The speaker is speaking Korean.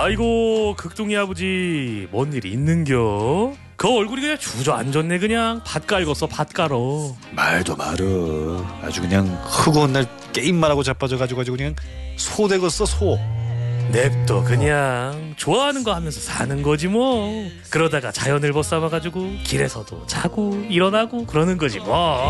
아이고 극동이 아버지 뭔 일 있는겨? 그 얼굴이 그냥 주저앉았네. 그냥 밭 깔궜어 밭 깔어. 말도 말어. 아주 그냥 허구한 날 게임만 하고 자빠져가지고 그냥 소 되겠어 소. 냅둬 그냥 좋아하는 거 하면서 사는 거지 뭐. 그러다가 자연을 벗삼아가지고 길에서도 자고 일어나고 그러는 거지 뭐.